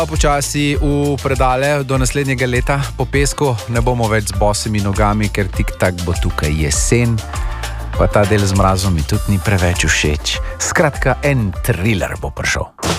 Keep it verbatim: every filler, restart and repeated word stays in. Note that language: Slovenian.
Počasi v predale do naslednjega leta po pesku ne bomo več z bosimi nogami, ker tik-tak bo tukaj jesen, pa ta del z mrazom mi tudi ni preveč všeč. Skratka, en thriller bo prišel.